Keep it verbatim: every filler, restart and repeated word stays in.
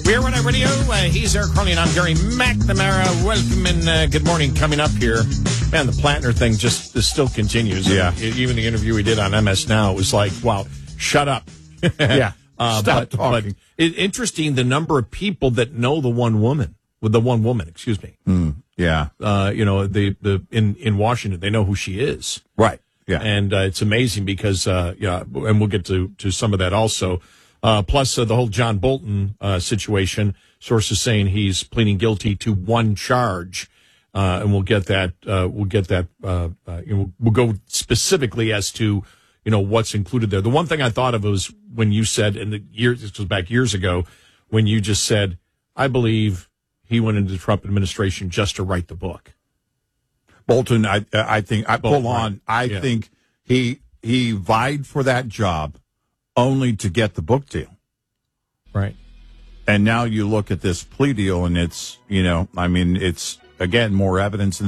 We're Red Eye Radio. Uh, he's Eric Carly, and I'm Gary McNamara. Welcome and uh, good morning. Coming up here, man, the Plattner thing just this still continues. Yeah. And even the interview we did on M S Now, it was like, wow, shut up. Yeah. uh, Stop but, talking. But it, interesting the number of people that know the one woman, with the one woman, excuse me. Mm, yeah. Uh, you know, the the in in Washington, they know who she is. Right. Yeah. And uh, it's amazing because, uh, yeah, and we'll get to, to some of that also. Uh, plus, uh, the whole John Bolton uh, situation, sources saying he's pleading guilty to one charge, uh, and we'll get that. Uh, we'll get that. Uh, uh, you know, we'll go specifically as to you know what's included there. The one thing I thought of was when you said, and the years this was back years ago, when you just said, "I believe he went into the Trump administration just to write the book." Bolton, I I think I Bolton, pull on. right. I Yeah. think he he vied for that job only to get the book deal. Right. And now you look at this plea deal, and it's you know, I mean, it's again more evidence in